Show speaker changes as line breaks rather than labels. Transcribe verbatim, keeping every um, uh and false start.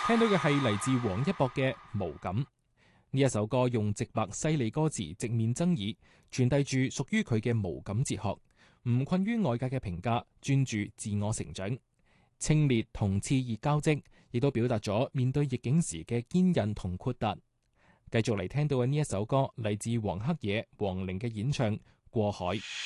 聽到嘅係嚟自王一博嘅《無感》。呢一首歌用直白犀利歌詞直面爭議，傳遞住屬於佢嘅無感哲學，唔困於外界嘅評價，專注自我成長。清冽同熾熱交織，亦都表達咗面對逆境時嘅堅韌同豁達。繼續嚟聽到嘅呢一首歌嚟自黃黑野黃齡嘅演唱《過海》。